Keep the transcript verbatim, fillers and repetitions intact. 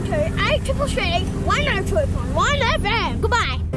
to eight triple three one oh two point one F M. Goodbye.